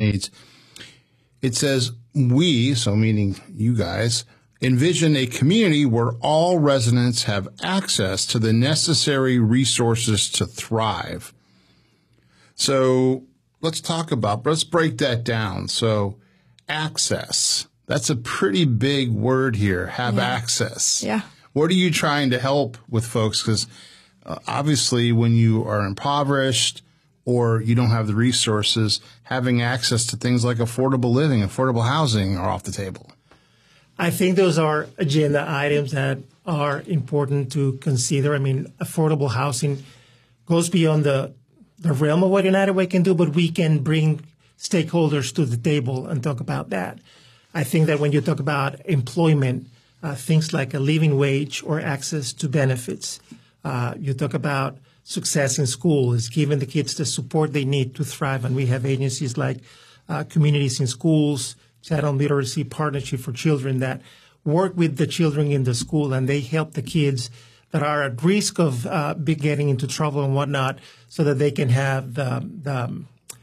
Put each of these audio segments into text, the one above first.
needs. It says, we, so meaning you guys, envision a community where all residents have access to the necessary resources to thrive. So let's break that down. So access, that's a pretty big word here, have access. Yeah. What are you trying to help with folks? Because obviously when you are impoverished or you don't have the resources, having access to things like affordable living, affordable housing are off the table. I think those are agenda items that are important to consider. I mean, affordable housing goes beyond the realm of what United Way can do, but we can bring stakeholders to the table and talk about that. I think that when you talk about employment, things like a living wage or access to benefits, you talk about success in school is giving the kids the support they need to thrive. And we have agencies like Communities in Schools, Child Literacy Partnership for Children that work with the children in the school, and they help the kids that are at risk of getting into trouble and whatnot, so that they can have the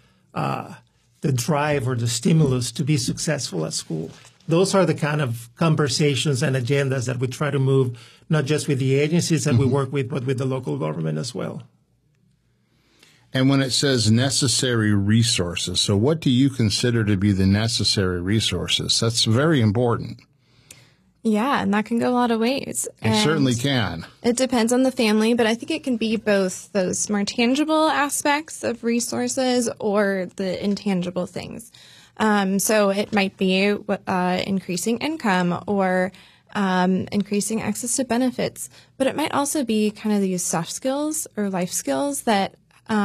drive or the stimulus to be successful at school. Those are the kind of conversations and agendas that we try to move, not just with the agencies that we work with, but with the local government as well. And when it says necessary resources, so what do you consider to be the necessary resources? That's very important. Yeah, and that can go a lot of ways. It certainly can. It depends on the family, but I think it can be both those more tangible aspects of resources or the intangible things. So it might be increasing income or increasing access to benefits, but it might also be kind of these soft skills or life skills that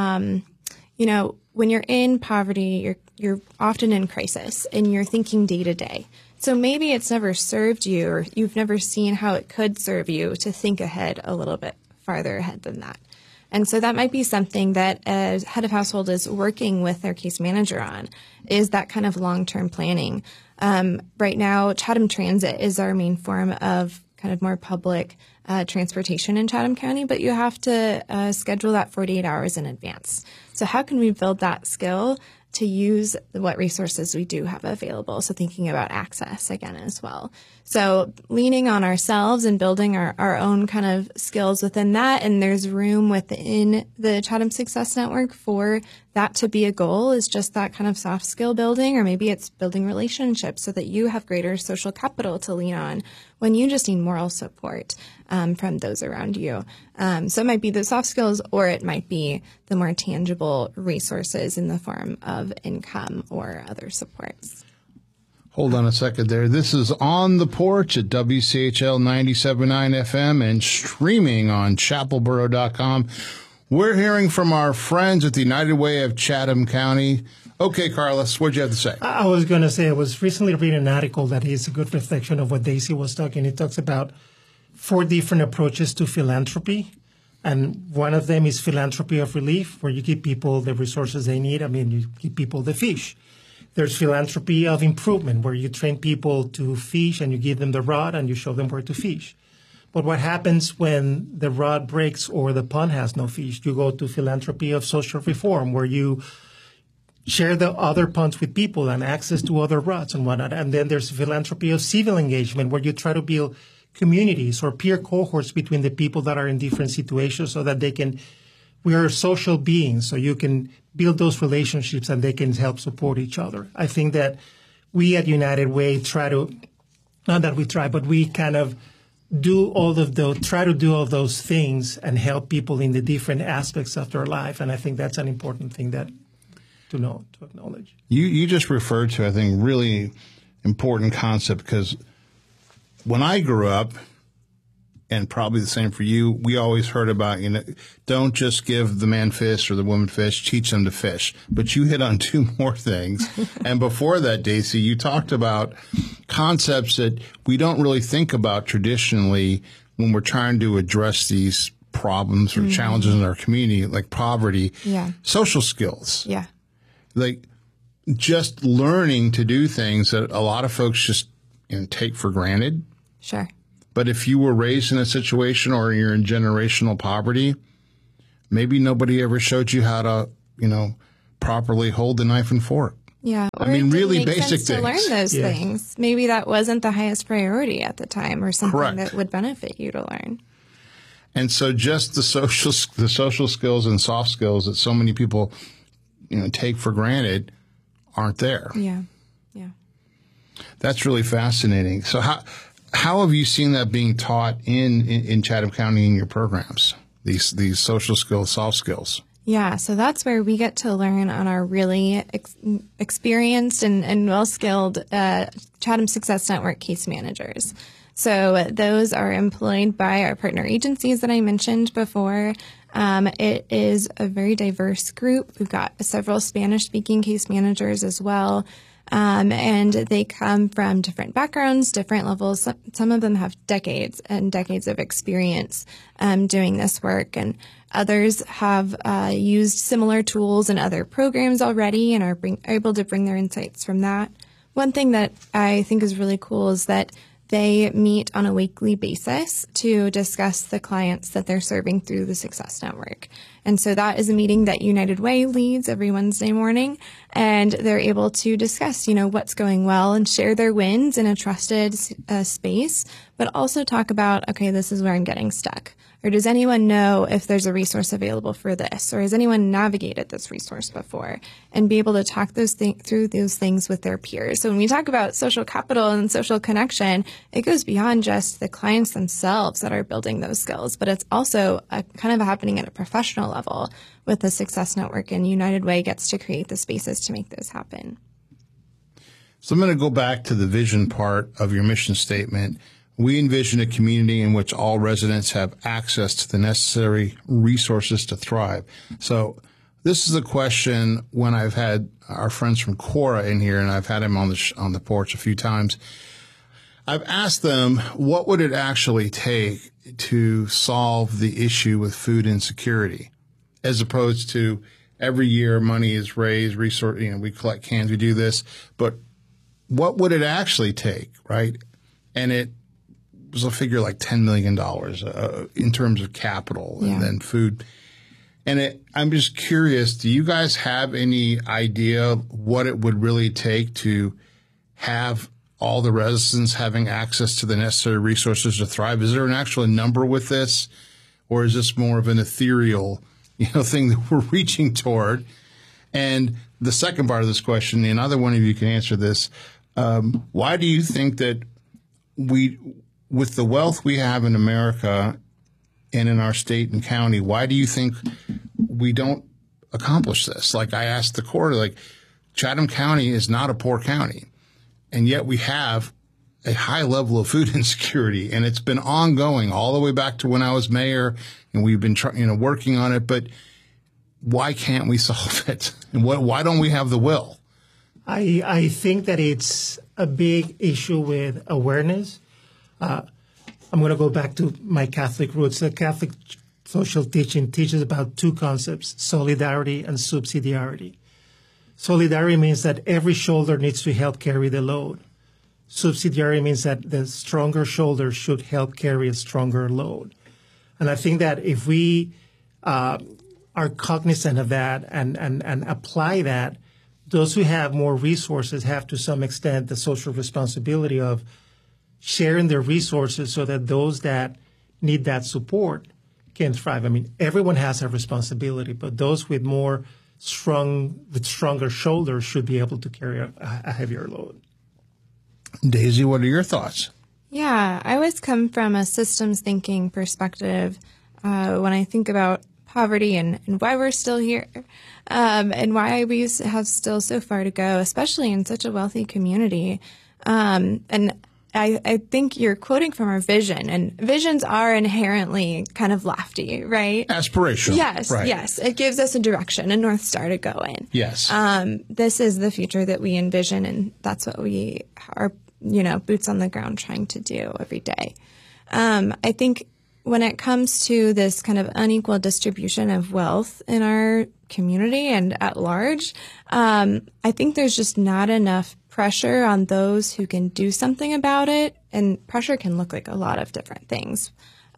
when you're in poverty, you're often in crisis and you're thinking day to day. So maybe it's never served you, or you've never seen how it could serve you to think ahead a little bit farther ahead than that. And so that might be something that a head of household is working with their case manager on, is that kind of long-term planning. Right now, Chatham Transit is our main form of kind of more public transportation in Chatham County, but you have to schedule that 48 hours in advance. So how can we build that skill to use what resources we do have available? So thinking about access again as well. So leaning on ourselves and building our own kind of skills within that. And there's room within the Chatham Success Network for that to be a goal, is just that kind of soft skill building, or maybe it's building relationships so that you have greater social capital to lean on when you just need moral support from those around you. So it might be the soft skills, or it might be the more tangible resources in the form of income or other supports. Hold on a second there. This is On the Porch at WCHL 97.9 FM and streaming on chapelboro.com. We're hearing from our friends at the United Way of Chatham County. Okay, Carlos, what'd you have to say? I was going to say, I was recently reading an article that is a good reflection of what Daisy was talking. It talks about 4 different approaches to philanthropy. And one of them is philanthropy of relief, where you give people the resources they need. I mean, you give people the fish. There's philanthropy of improvement, where you train people to fish and you give them the rod and you show them where to fish. But what happens when the rod breaks or the pond has no fish? You go to philanthropy of social reform, where you share the other ponds with people and access to other rods and whatnot. And then there's philanthropy of civil engagement, where you try to build communities or peer cohorts between the people that are in different situations, so that we are social beings, so you can build those relationships and they can help support each other. I think that we at United Way we kind of try to do all those things and help people in the different aspects of their life. And I think that's an important thing to acknowledge. You just referred to, I think, really important concept, because when I grew up, and probably the same for you, we always heard about, don't just give the man fish or the woman fish, teach them to fish. But you hit on 2 more things. And before that, Daisy, you talked about concepts that we don't really think about traditionally when we're trying to address these problems or challenges in our community, like poverty. Yeah. Social skills. Yeah. Like just learning to do things that a lot of folks just take for granted. Sure. But if you were raised in a situation or you're in generational poverty, maybe nobody ever showed you how to, properly hold the knife and fork. Yeah. Or I mean, it didn't really make basic sense things. to learn those Yeah. things. Maybe that wasn't the highest priority at the time, or something Correct. that would benefit you to learn. And so just the social skills and soft skills that so many people, take for granted aren't there. Yeah. Yeah. That's really fascinating. So how have you seen that being taught in Chatham County in your programs? These social skills, soft skills. Yeah, so that's where we get to learn on our really experienced and well-skilled Chatham Success Network case managers. So those are employed by our partner agencies that I mentioned before. It is a very diverse group. We've got several Spanish-speaking case managers as well. And they come from different backgrounds, different levels. Some of them have decades and decades of experience doing this work, and others have used similar tools in other programs already and are able to bring their insights from that. One thing that I think is really cool is that they meet on a weekly basis to discuss the clients that they're serving through the Success Network. And so that is a meeting that United Way leads every Wednesday morning. And they're able to discuss, what's going well and share their wins in a trusted space, but also talk about, okay, this is where I'm getting stuck. Or does anyone know if there's a resource available for this? Or has anyone navigated this resource before? And be able to talk through those things with their peers. So when we talk about social capital and social connection, it goes beyond just the clients themselves that are building those skills, but it's also kind of happening at a professional level with the Success Network, and United Way gets to create the spaces to make those happen. So I'm going to go back to the vision part of your mission statement. We envision a community in which all residents have access to the necessary resources to thrive. So this is a question when I've had our friends from Cora in here, and I've had him on the porch a few times. I've asked them, what would it actually take to solve the issue with food insecurity, as opposed to every year money is raised, we collect cans, we do this, but what would it actually take, right? And it was a figure like $10 million in terms of capital and then food. And I'm just curious, do you guys have any idea what it would really take to have all the residents having access to the necessary resources to thrive? Is there an actual number with this, or is this more of an ethereal, thing that we're reaching toward? And the second part of this question, and either one of you can answer this, why do you think that with the wealth we have in America and in our state and county, why do you think we don't accomplish this? Like I asked the court, Chatham County is not a poor county, and yet we have a high level of food insecurity, and it's been ongoing all the way back to when I was mayor, and we've been working on it. But why can't we solve it? And why don't we have the will? I think that it's a big issue with awareness. I'm going to go back to my Catholic roots. The Catholic social teaching teaches about two concepts, solidarity and subsidiarity. Solidarity means that every shoulder needs to help carry the load. Subsidiarity means that the stronger shoulder should help carry a stronger load. And I think that if we are cognizant of that and apply that, those who have more resources have to some extent the social responsibility of sharing their resources so that those that need that support can thrive. I mean, everyone has a responsibility, but those with stronger shoulders should be able to carry a heavier load. Daisy, what are your thoughts? Yeah, I always come from a systems thinking perspective when I think about poverty and why we're still here and why we have still so far to go, especially in such a wealthy community. And I think you're quoting from our vision, and visions are inherently kind of lofty, right? Aspirational. Yes, right. yes. It gives us a direction, a North Star to go in. Yes. This is the future that we envision, and that's what we are, boots on the ground trying to do every day. I think when it comes to this kind of unequal distribution of wealth in our community and at large, I think there's just not enough pressure on those who can do something about it. And pressure can look like a lot of different things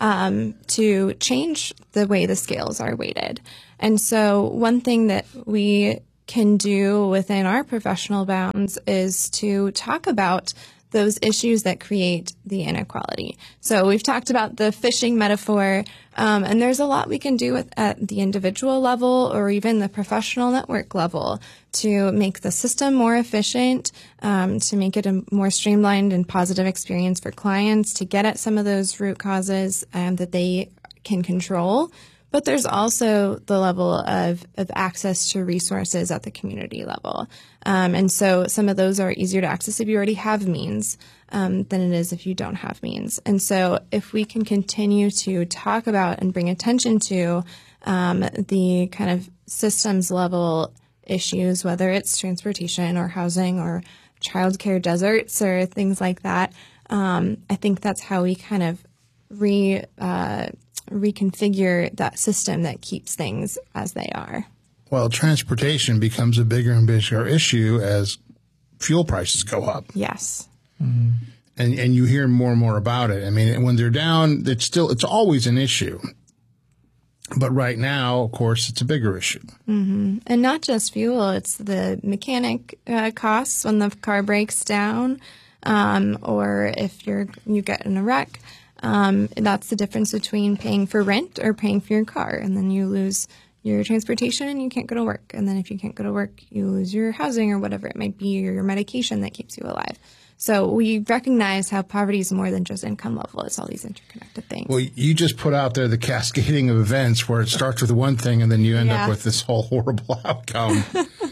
to change the way the scales are weighted. And so one thing that we can do within our professional bounds is to talk about those issues that create the inequality. So we've talked about the fishing metaphor, and there's a lot we can do at the individual level or even the professional network level to make the system more efficient, to make it a more streamlined and positive experience for clients, to get at some of those root causes that they can control. But there's also the level of access to resources at the community level. And so some of those are easier to access if you already have means than it is if you don't have means. And so if we can continue to talk about and bring attention to the kind of systems level issues, whether it's transportation or housing or childcare deserts or things like that, I think that's how we kind of reconfigure that system that keeps things as they are. Well, transportation becomes a bigger and bigger issue as fuel prices go up. Yes. Mm-hmm. And you hear more and more about it. I mean, when they're down, it's always an issue. But right now, of course, it's a bigger issue. Mm-hmm. And not just fuel, it's the mechanic costs when the car breaks down, or if you get in a wreck. That's the difference between paying for rent or paying for your car. And then you lose your transportation and you can't go to work. And then if you can't go to work, you lose your housing or whatever it might be, or your medication that keeps you alive. So we recognize how poverty is more than just income level. It's all these interconnected things. Well, you just put out there the cascading of events where it starts with one thing and then you end up with this whole horrible outcome.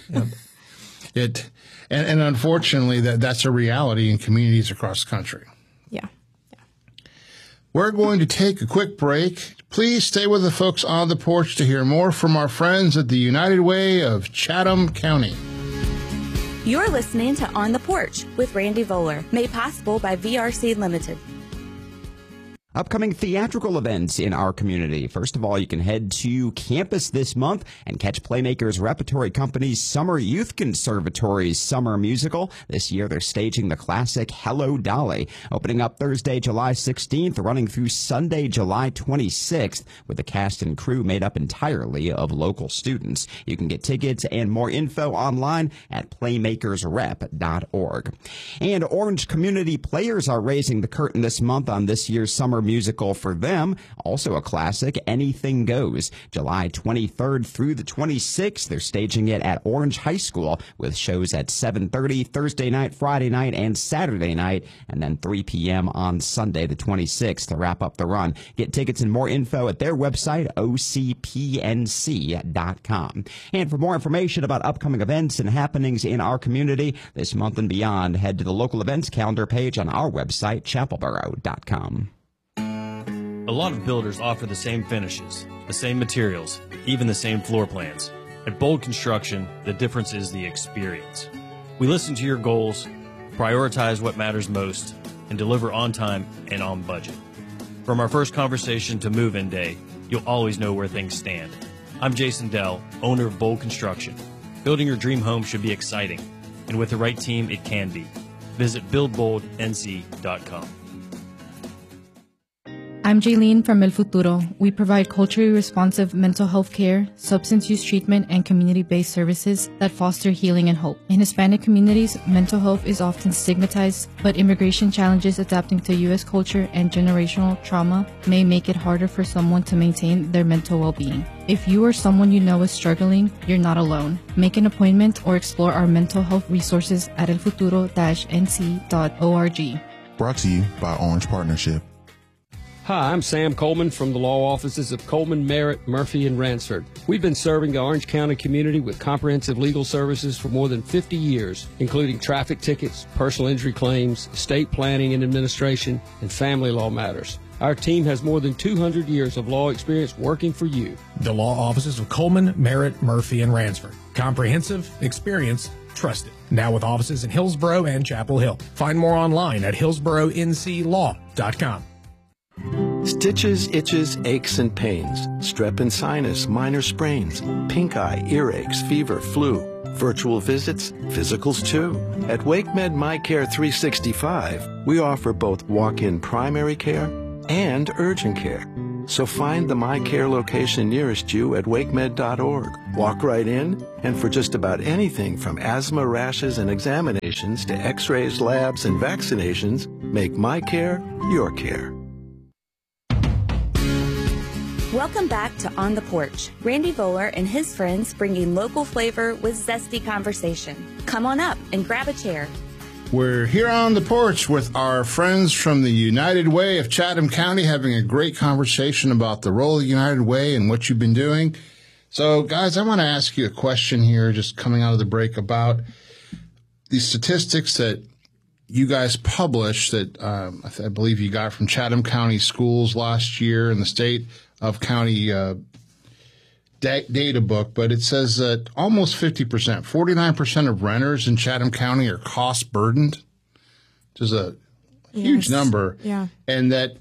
And unfortunately, that's a reality in communities across the country. Yeah. We're going to take a quick break. Please stay with the folks on the porch to hear more from our friends at the United Way of Chatham County. You're listening to On the Porch with Randy Voller, made possible by VRC Limited. Upcoming theatrical events in our community. First of all, you can head to campus this month and catch Playmakers Repertory Company's Summer Youth Conservatory's summer musical. This year, they're staging the classic Hello, Dolly, opening up Thursday, July 16th, running through Sunday, July 26th, with a cast and crew made up entirely of local students. You can get tickets and more info online at playmakersrep.org. And Orange Community Players are raising the curtain this month on this year's summer musical for them, also a classic, Anything Goes. July 23rd through the 26th, they're staging it at Orange High School with shows at 7:30 Thursday night, Friday night, and Saturday night, and then 3 p.m. on Sunday the 26th to wrap up the run. Get tickets and more info at their website, ocpnc.com. And for more information about upcoming events and happenings in our community this month and beyond, head to the local events calendar page on our website, chapelboro.com. A lot of builders offer the same finishes, the same materials, even the same floor plans. At Bold Construction, the difference is the experience. We listen to your goals, prioritize what matters most, and deliver on time and on budget. From our first conversation to move-in day, you'll always know where things stand. I'm Jason Dell, owner of Bold Construction. Building your dream home should be exciting, and with the right team, it can be. Visit buildboldnc.com. I'm Jaylene from El Futuro. We provide culturally responsive mental health care, substance use treatment, and community-based services that foster healing and hope. In Hispanic communities, mental health is often stigmatized, but immigration challenges adapting to U.S. culture and generational trauma may make it harder for someone to maintain their mental well-being. If you or someone you know is struggling, you're not alone. Make an appointment or explore our mental health resources at elfuturo-nc.org. Brought to you by Orange Partnership. Hi, I'm Sam Coleman from the law offices of Coleman, Merritt, Murphy, and Ransford. We've been serving the Orange County community with comprehensive legal services for more than 50 years, including traffic tickets, personal injury claims, estate planning and administration, and family law matters. Our team has more than 200 years of law experience working for you. The law offices of Coleman, Merritt, Murphy, and Ransford. Comprehensive, experience, trusted. Now with offices in Hillsborough and Chapel Hill. Find more online at hillsboroughnclaw.com. Stitches, itches, aches, and pains, strep and sinus, minor sprains, pink eye, earaches, fever, flu, virtual visits, physicals too. At WakeMed MyCare 365, we offer both walk-in primary care and urgent care. So find the MyCare location nearest you at wakemed.org. Walk right in, and for just about anything from asthma, rashes, and examinations to x-rays, labs, and vaccinations, make MyCare your care. Welcome back to On the Porch. Randy Voller and his friends bringing local flavor with zesty conversation. Come on up and grab a chair. We're here on the porch with our friends from the United Way of Chatham County having a great conversation about the role of the United Way and what you've been doing. So, guys, I want to ask you a question here, just coming out of the break, about the statistics that you guys published that I believe you got from Chatham County Schools last year in the State of County data book, but it says that almost 50%, 49% of renters in Chatham County are cost burdened, which is a huge number. Yeah. And that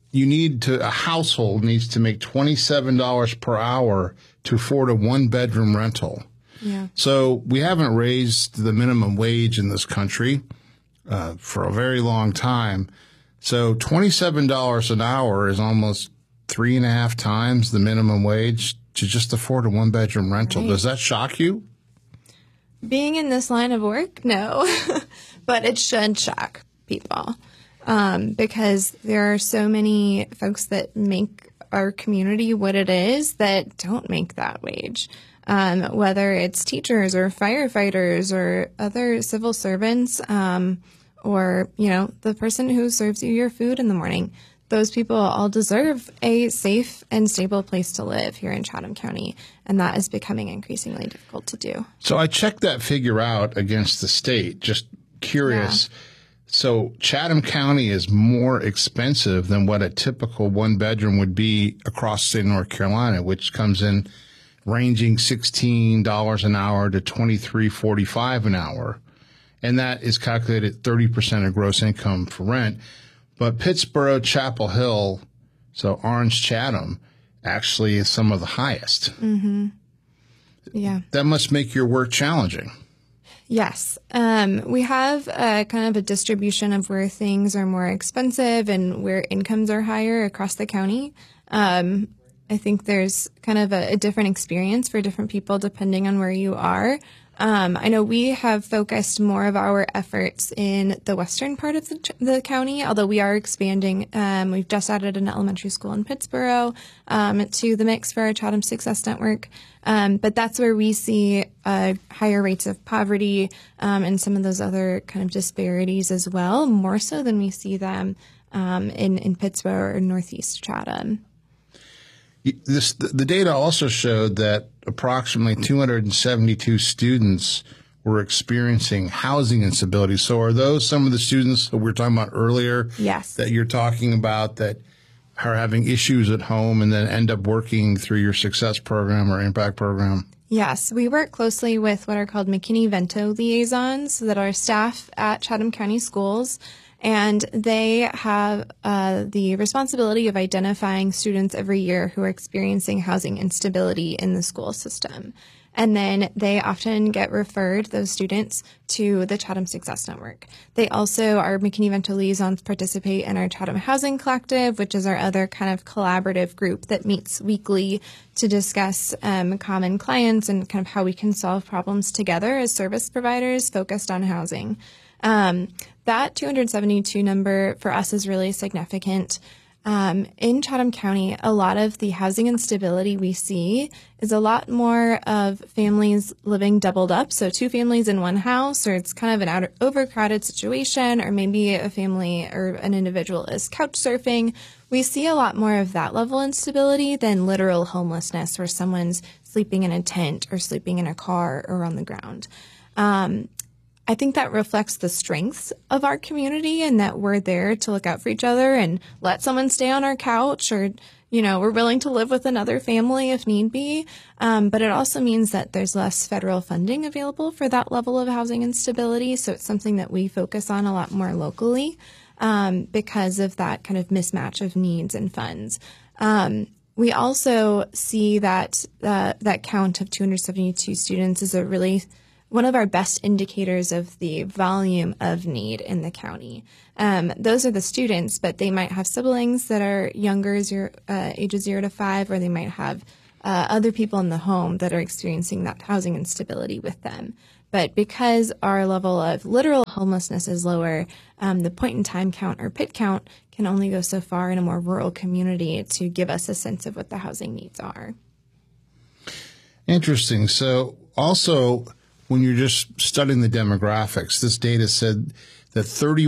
a household needs to make $27 per hour to afford a one-bedroom rental. Yeah. So we haven't raised the minimum wage in this country for a very long time. So $27 an hour is almost 3.5 times the minimum wage to just afford a one-bedroom rental. Right. Does that shock you? Being in this line of work, no. But it should shock people because there are so many folks that make our community what it is that don't make that wage. Whether it's teachers or firefighters or other civil servants or, the person who serves you your food in the morning. Those people all deserve a safe and stable place to live here in Chatham County, and that is becoming increasingly difficult to do. So I checked that figure out against the state, just curious. Yeah. So Chatham County is more expensive than what a typical one-bedroom would be across the state of North Carolina, which comes in ranging $16 an hour to $23.45 an hour, and that is calculated 30% of gross income for rent. But Pittsboro, Chapel Hill, so Orange Chatham, actually is some of the highest. Mm-hmm. Yeah. That must make your work challenging. Yes. We have kind of a distribution of where things are more expensive and where incomes are higher across the county. I think there's kind of a different experience for different people depending on where you are. I know we have focused more of our efforts in the western part of the county, although we are expanding. We've just added an elementary school in Pittsboro to the mix for our Chatham Success Network. But that's where we see higher rates of poverty and some of those other kind of disparities as well, more so than we see them in Pittsboro or Northeast Chatham. The data also showed that approximately 272 students were experiencing housing instability. So are those some of the students that we were talking about earlier? Yes. That you're talking about that are having issues at home and then end up working through your Success program or Impact program? Yes. We work closely with what are called McKinney-Vento liaisons that are staff at Chatham County Schools. And they have the responsibility of identifying students every year who are experiencing housing instability in the school system. And then they often get referred, those students, to the Chatham Success Network. They also, our McKinney-Vento liaisons, participate in our Chatham Housing Collective, which is our other kind of collaborative group that meets weekly to discuss common clients and kind of how we can solve problems together as service providers focused on housing. That 272 number for us is really significant. In Chatham County, a lot of the housing instability we see is a lot more of families living doubled up. So 2 families in one house, or it's kind of an overcrowded situation, or maybe a family or an individual is couch surfing. We see a lot more of that level of instability than literal homelessness where someone's sleeping in a tent or sleeping in a car or on the ground. I think that reflects the strengths of our community and that we're there to look out for each other and let someone stay on our couch or, we're willing to live with another family if need be. But it also means that there's less federal funding available for that level of housing instability. So it's something that we focus on a lot more locally because of that kind of mismatch of needs and funds. We also see that that count of 272 students is a really one of our best indicators of the volume of need in the county. Those are the students, but they might have siblings that are younger, ages 0 to 5, or they might have other people in the home that are experiencing that housing instability with them. But because our level of literal homelessness is lower, the point-in-time count or PIT count can only go so far in a more rural community to give us a sense of what the housing needs are. Interesting. So also, when you're just studying the demographics, this data said that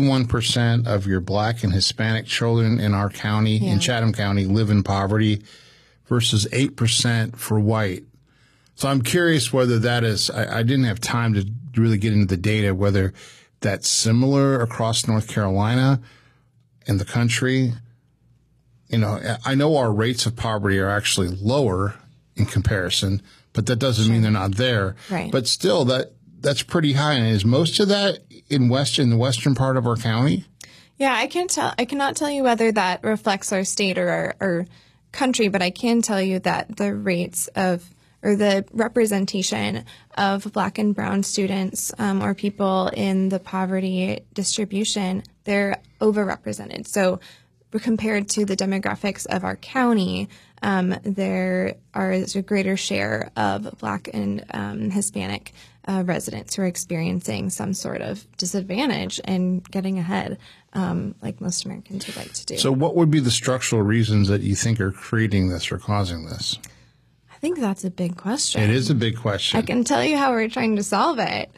31% of your Black and Hispanic children in our county, in Chatham County, live in poverty versus 8% for white. So I'm curious whether that is, I didn't have time to really get into the data, whether that's similar across North Carolina and the country. You know, I know our rates of poverty are actually lower in comparison, but that doesn't mean they're not there. Right. But still, that's pretty high. And is most of that in the western part of our county? Yeah, I cannot tell you whether that reflects our state or our country, but I can tell you that the rates of or the representation of Black and Brown students or people in the poverty distribution, they're overrepresented. So compared to the demographics of our county, there is a greater share of Black and Hispanic residents who are experiencing some sort of disadvantage and getting ahead, like most Americans would like to do. So what would be the structural reasons that you think are creating this or causing this? I think that's a big question. It is a big question. I can tell you how we're trying to solve it.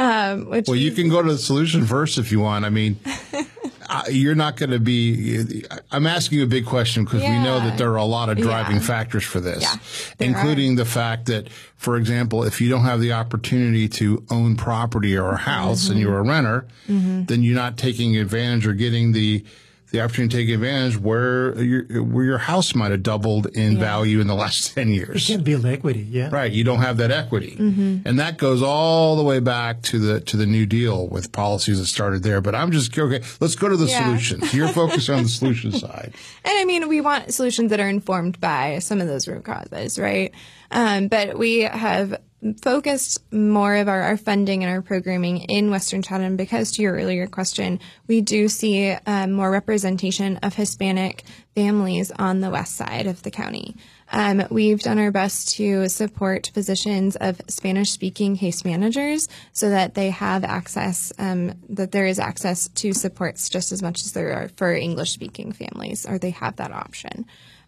You can go to the solution first if you want. I mean, you're not going to be – I'm asking you a big question because we know that there are a lot of driving factors for this, including the fact that, for example, if you don't have the opportunity to own property or a house and you're a renter, then you're not taking advantage or getting the opportunity to take advantage where your house might have doubled in value in the last 10 years. You can't build equity, Right. You don't have that equity. And that goes all the way back to the New Deal with policies that started there. But I'm just, okay, let's go to the solutions. You're focused on the solution side. And I mean, we want solutions that are informed by some of those root causes, right? But we have focused more of our funding and our programming in Western Chatham because, to your earlier question, we do see more representation of Hispanic families on the west side of the county. We've done our best to support positions of Spanish-speaking case managers so that they have access, that there is access to supports just as much as there are for English-speaking families, or they have that option.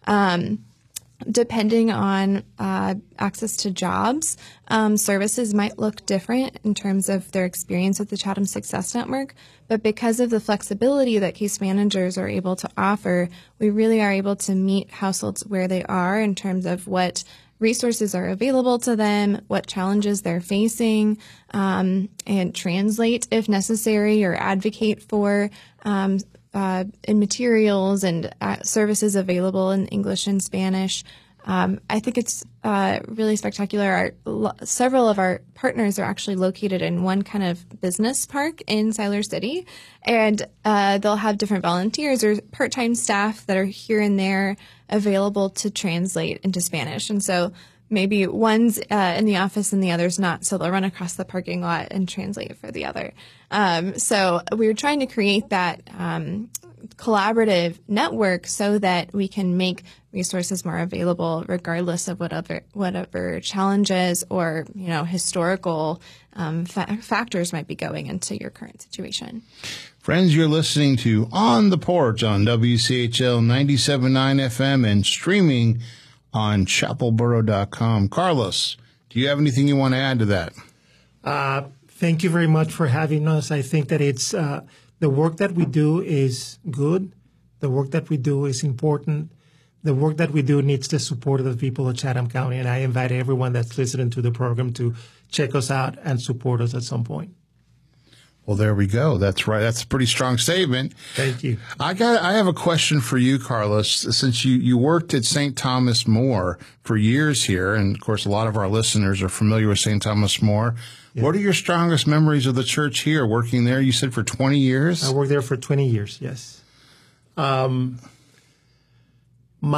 Depending on access to jobs, services might look different in terms of their experience with the Chatham Success Network. But because of the flexibility that case managers are able to offer, we really are able to meet households where they are in terms of what resources are available to them, what challenges they're facing, and translate if necessary or advocate for in materials and services available in English and Spanish. I think it's really spectacular. Several of our partners are actually located in one kind of business park in Siler City, and they'll have different volunteers or part-time staff that are here and there available to translate into Spanish. And so maybe one's in the office and the other's not, so they'll run across the parking lot and translate for the other. So we were trying to create that collaborative network so that we can make resources more available regardless of whatever challenges or historical factors might be going into your current situation. Friends, you're listening to On the Porch on WCHL 97.9 FM and streaming on chapelboro.com. Carlos, do you have anything you want to add to that? Thank you very much for having us. I think that it's the work that we do is good. The work that we do is important. The work that we do needs the support of the people of Chatham County, and I invite everyone that's listening to the program to check us out and support us at some point. Well, there we go. That's right. That's a pretty strong statement. Thank you. I have a question for you, Carlos. Since you worked at St. Thomas More for years here, and of course a lot of our listeners are familiar with St. Thomas More. Yeah. What are your strongest memories of the church here, working there? You said for 20 years? I worked there for 20 years, yes.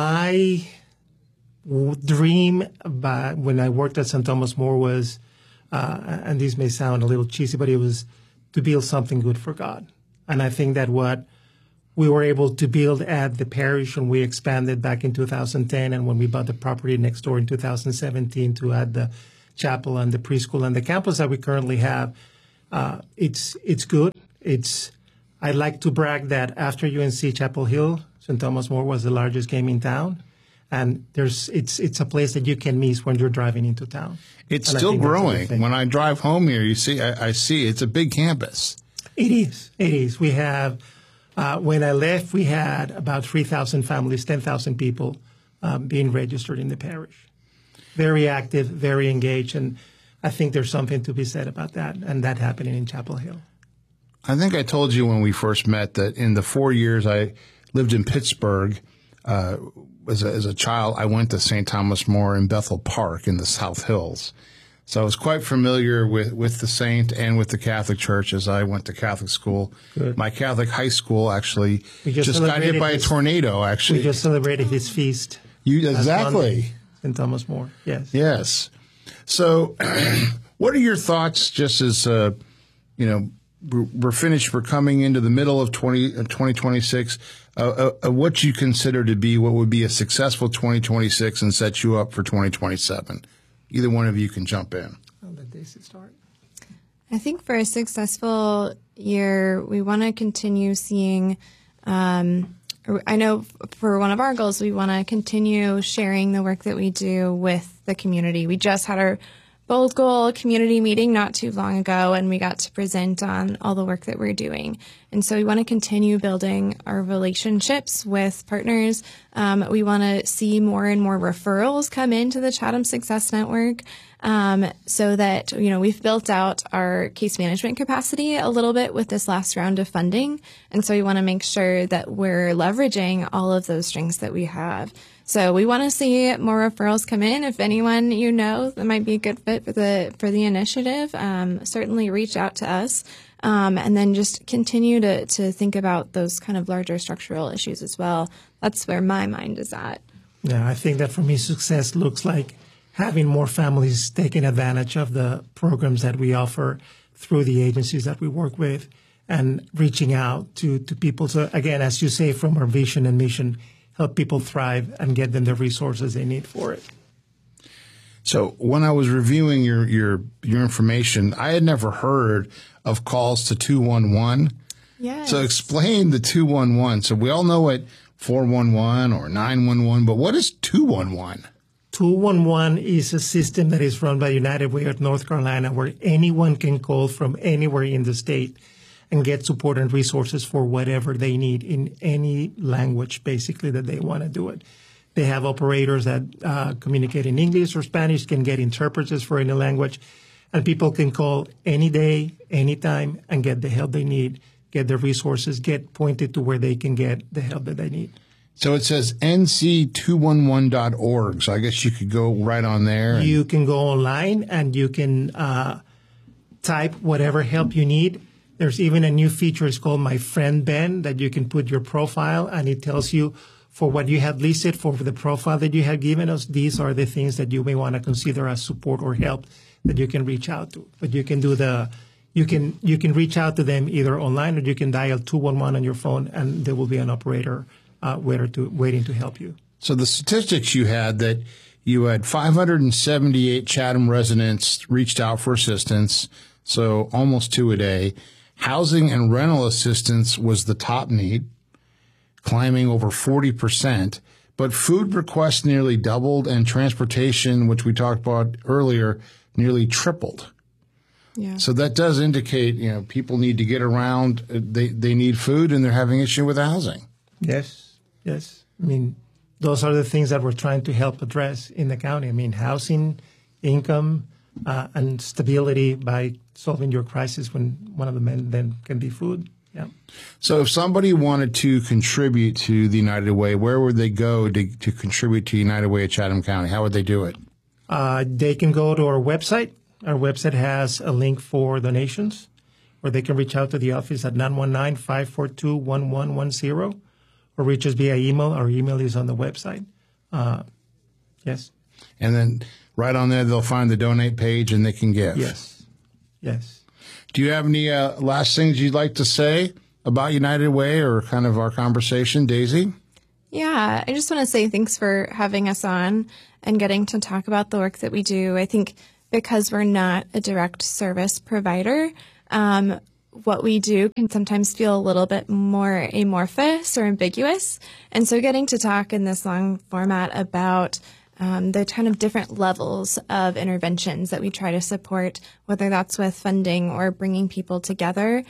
My dream when I worked at St. Thomas More was and this may sound a little cheesy, but it was to build something good for God. And I think that what we were able to build at the parish when we expanded back in 2010 and when we bought the property next door in 2017 to add the chapel and the preschool and the campus that we currently have, it's good. I'd like to brag that after UNC Chapel Hill, St. Thomas More was the largest game in town. And it's a place that you can miss when you're driving into town. It's still growing. When I drive home here, I see it's a big campus. It is. We have, when I left, we had about 3,000 families, 10,000 people being registered in the parish. Very active, very engaged, and I think there's something to be said about that, and that happening in Chapel Hill. I think I told you when we first met that in the 4 years I lived in Pittsburgh, as a child, I went to St. Thomas More in Bethel Park in the South Hills. So I was quite familiar with the Saint and with the Catholic Church as I went to Catholic school. Good. My Catholic high school actually just got hit by a tornado, actually. We just celebrated his feast. Exactly. St. Thomas More, yes. Yes. So what are your thoughts just as, we're finished, we're coming into the middle of 2026, what you consider to be what would be a successful 2026 and set you up for 2027? Either one of you can jump in. I'll let Daisy start. I think for a successful year, we want to continue seeing, I know for one of our goals, we want to continue sharing the work that we do with the community. We just had our Bold Goal community meeting not too long ago, and we got to present on all the work that we're doing. And so we want to continue building our relationships with partners. We want to see more and more referrals come into the Chatham Success Network, so that, we've built out our case management capacity a little bit with this last round of funding. And so we want to make sure that we're leveraging all of those strengths that we have. So we want to see more referrals come in. If anyone that might be a good fit for the initiative, certainly reach out to us, and then just continue to think about those kind of larger structural issues as well. That's where my mind is at. Yeah, I think that for me, success looks like having more families taking advantage of the programs that we offer through the agencies that we work with and reaching out to people. So again, as you say, from our vision and mission, help people thrive and get them the resources they need for it. So when I was reviewing your information, I had never heard of calls to 211. Yes. So explain the 211. So we all know what 411 or 911, but what is 211? 211 is a system that is run by United Way of North Carolina where anyone can call from anywhere in the state and get support and resources for whatever they need in any language, basically, that they want to do it. They have operators that communicate in English or Spanish, can get interpreters for any language, and people can call any day, anytime, and get the help they need, get the resources, get pointed to where they can get the help that they need. So it says nc211.org, so I guess you could go right on there. You can go online and you can type whatever help you need. There's even a new feature, it's called My Friend Ben, that you can put your profile and it tells you for what you have listed, for the profile that you have given us, these are the things that you may want to consider as support or help that you can reach out to. But you can do you can reach out to them either online or you can dial 211 on your phone and there will be an operator waiting to help you. So the statistics you had that you had 578 Chatham residents reached out for assistance, so almost 2 a day. Housing and rental assistance was the top need, climbing over 40%, but food requests nearly doubled and transportation, which we talked about earlier, nearly tripled. Yeah. So that does indicate, people need to get around. They need food and they're having issue with housing. Yes. I mean, those are the things that we're trying to help address in the county. I mean, housing, income, and stability by solving your crisis when one of the men then can be food. Yeah. So if somebody wanted to contribute to the United Way, where would they go to contribute to United Way of Chatham County? How would they do it? They can go to our website. Our website has a link for donations, or they can reach out to the office at 919-542-1110, or reach us via email. Our email is on the website. Yes. And then right on there, they'll find the donate page and they can give. Yes. Do you have any last things you'd like to say about United Way or kind of our conversation, Daisy? Yeah, I just want to say thanks for having us on and getting to talk about the work that we do. I think because we're not a direct service provider, what we do can sometimes feel a little bit more amorphous or ambiguous. And so getting to talk in this long format about the kind of different levels of interventions that we try to support, whether that's with funding or bringing people together,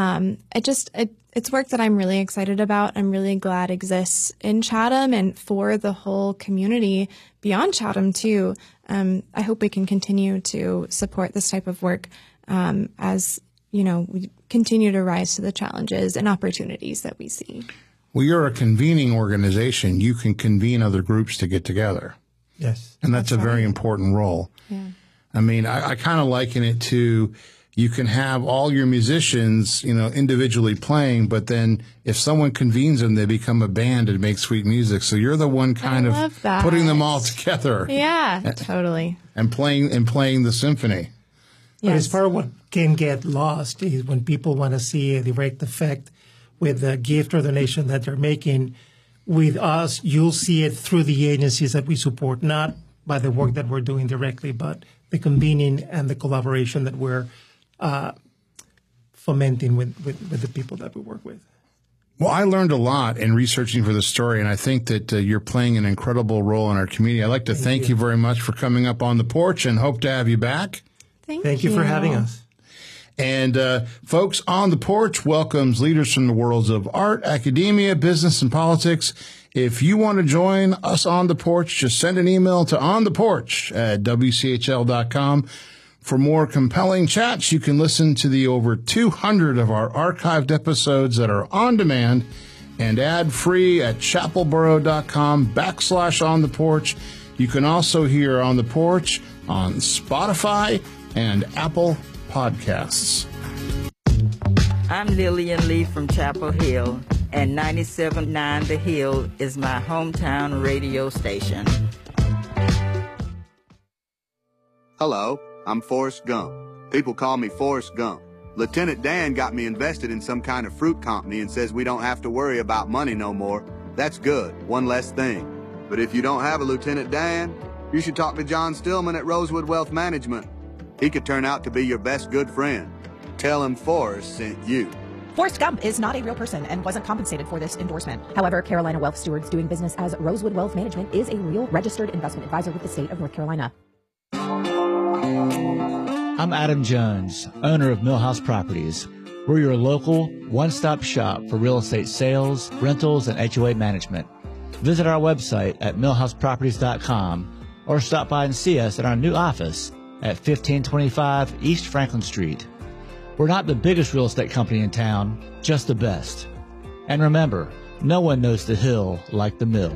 it's work that I'm really excited about. I'm really glad exists in Chatham and for the whole community beyond Chatham too. I hope we can continue to support this type of work as we continue to rise to the challenges and opportunities that we see. Well, you're a convening organization. You can convene other groups to get together. Yes. And that's a very important role. Yeah. I mean, I kind of liken it to you can have all your musicians, individually playing, but then if someone convenes them, they become a band and make sweet music. So you're the one kind of putting them all together. Yeah, totally. And playing the symphony. But it's part of what can get lost is when people want to see a direct effect with the gift or donation that they're making. With us, you'll see it through the agencies that we support, not by the work that we're doing directly, but the convening and the collaboration that we're fomenting with the people that we work with. Well, I learned a lot in researching for the story, and I think that you're playing an incredible role in our community. I'd like to thank you very much for coming up on the porch and hope to have you back. Thank you for having us. And folks, On the Porch welcomes leaders from the worlds of art, academia, business, and politics. If you want to join us on the porch, just send an email to ontheporch@wchl.com. For more compelling chats, you can listen to the over 200 of our archived episodes that are on demand and ad-free at chapelboro.com/ontheporch. You can also hear On the Porch on Spotify and Apple Podcasts. I'm Lillian Lee from Chapel Hill, and 97.9 The Hill is my hometown radio station. Hello, I'm Forrest Gump. People call me Forrest Gump. Lieutenant Dan got me invested in some kind of fruit company and says we don't have to worry about money no more. That's good, one less thing. But if you don't have a Lieutenant Dan, you should talk to John Stillman at Rosewood Wealth Management. He could turn out to be your best good friend. Tell him Forrest sent you. Forrest Gump is not a real person and wasn't compensated for this endorsement. However, Carolina Wealth Stewards doing business as Rosewood Wealth Management is a real registered investment advisor with the state of North Carolina. I'm Adam Jones, owner of Millhouse Properties. We're your local one-stop shop for real estate sales, rentals, and HOA management. Visit our website at millhouseproperties.com or stop by and see us at our new office at 1525 East Franklin Street. We're not the biggest real estate company in town, just the best. And remember, no one knows the hill like the mill.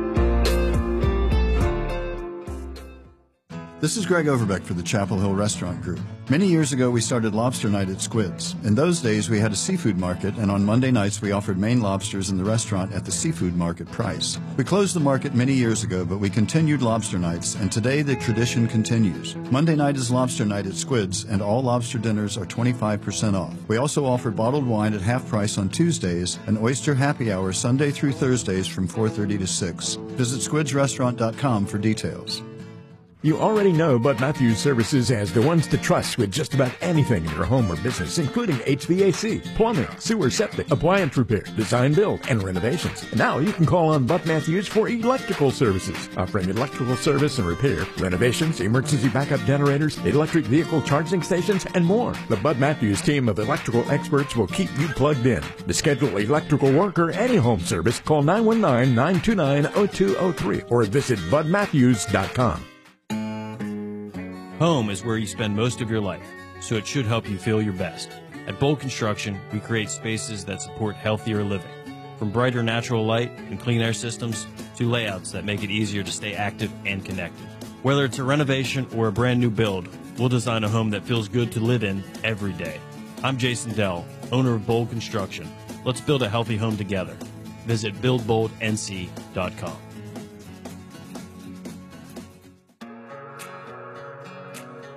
This is Greg Overbeck for the Chapel Hill Restaurant Group. Many years ago, we started Lobster Night at Squid's. In those days, we had a seafood market, and on Monday nights, we offered Maine lobsters in the restaurant at the seafood market price. We closed the market many years ago, but we continued Lobster Nights, and today the tradition continues. Monday night is Lobster Night at Squid's, and all lobster dinners are 25% off. We also offer bottled wine at half price on Tuesdays and oyster happy hour Sunday through Thursdays from 4:30 to 6. Visit squidsrestaurant.com for details. You already know Bud Matthews Services as the ones to trust with just about anything in your home or business, including HVAC, plumbing, sewer, septic, appliance repair, design build, and renovations. And now you can call on Bud Matthews for electrical services, offering electrical service and repair, renovations, emergency backup generators, electric vehicle charging stations, and more. The Bud Matthews team of electrical experts will keep you plugged in. To schedule electrical work or any home service, call 919-929-0203 or visit budmatthews.com. Home is where you spend most of your life, so it should help you feel your best. At Bold Construction, we create spaces that support healthier living. From brighter natural light and clean air systems to layouts that make it easier to stay active and connected. Whether it's a renovation or a brand new build, we'll design a home that feels good to live in every day. I'm Jason Dell, owner of Bold Construction. Let's build a healthy home together. Visit buildboldnc.com.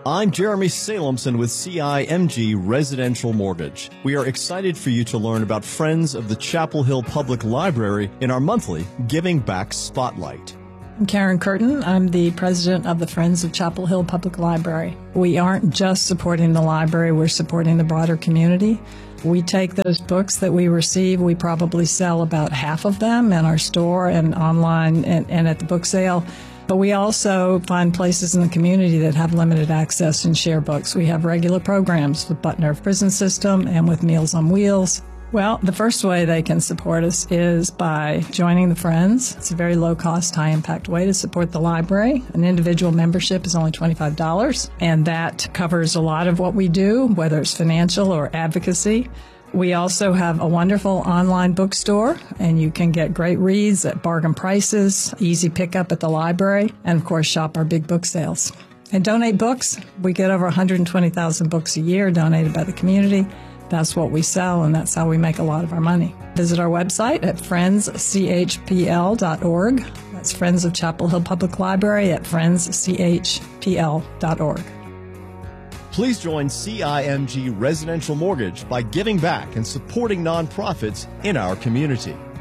I'm Jeremy Salemson with CIMG Residential Mortgage. We are excited for you to learn about Friends of the Chapel Hill Public Library in our monthly Giving Back Spotlight. I'm Karen Curtin. I'm the president of the Friends of Chapel Hill Public Library. We aren't just supporting the library, we're supporting the broader community. We take those books that we receive, we probably sell about half of them in our store and online and at the book sale. But we also find places in the community that have limited access and share books. We have regular programs with Butner Prison System and with Meals on Wheels. Well, the first way they can support us is by joining the Friends. It's a very low-cost, high-impact way to support the library. An individual membership is only $25, and that covers a lot of what we do, whether it's financial or advocacy. We also have a wonderful online bookstore, and you can get great reads at bargain prices, easy pickup at the library, and of course shop our big book sales. And donate books. We get over 120,000 books a year donated by the community. That's what we sell, and that's how we make a lot of our money. Visit our website at friendschpl.org. That's Friends of Chapel Hill Public Library at friendschpl.org. Please join CIMG Residential Mortgage by giving back and supporting nonprofits in our community.